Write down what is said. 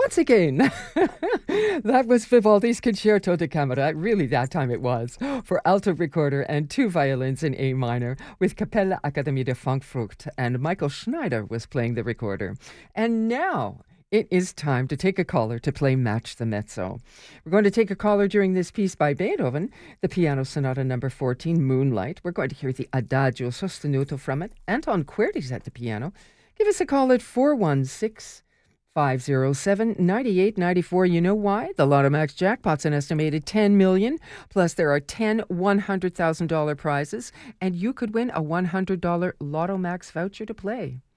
once again, that was Vivaldi's Concerto da Camera. Really, that time it was. For alto recorder and 2 violins in A minor with Kapelle Akademie de Frankfurt. And Michael Schneider was playing the recorder. And now it is time to take a caller to play Match the Mezzo. We're going to take a caller during this piece by Beethoven, the Piano Sonata number 14, Moonlight. We're going to hear the Adagio sostenuto from it. Anton Querti's at the piano. Give us a call at 416-507-9894. You know why? The Lotto Max jackpot's an estimated $10 million. Plus, there are 10 $100,000 prizes, and you could win a $100 Lotto Max voucher to play.